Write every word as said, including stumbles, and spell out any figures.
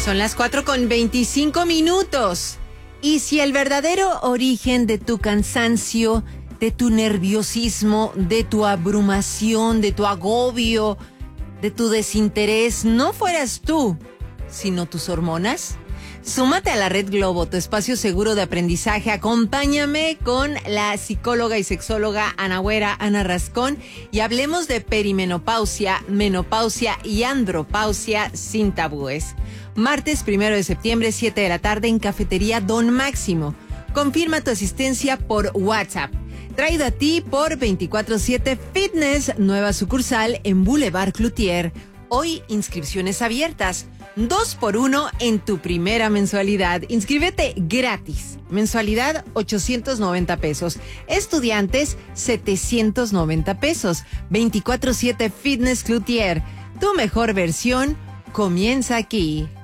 Son las cuatro con veinticinco minutos. Y si el verdadero origen de tu cansancio, de tu nerviosismo, de tu abrumación, de tu agobio, de tu desinterés, no fueras tú, sino tus hormonas, súmate a la Red Globo, tu espacio seguro de aprendizaje. Acompáñame con la psicóloga y sexóloga Ana Güera, Ana Rascón, y hablemos de perimenopausia, menopausia y andropausia sin tabúes. Martes primero de septiembre, siete de la tarde, en Cafetería Don Máximo. Confirma tu asistencia por WhatsApp. Traído a ti por veinticuatro siete Fitness, nueva sucursal en Boulevard Cloutier. Hoy inscripciones abiertas. Dos por uno en tu primera mensualidad. Inscríbete gratis. Mensualidad ochocientos noventa pesos. Estudiantes setecientos noventa pesos. veinticuatro siete Fitness Cloutier. Tu mejor versión comienza aquí.